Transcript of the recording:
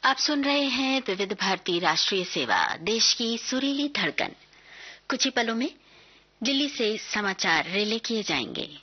आप सुन रहे हैं विविध भारती राष्ट्रीय सेवा, देश की सुरीली धड़कन। कुछ ही पलों में दिल्ली से समाचार रिले किए जाएंगे।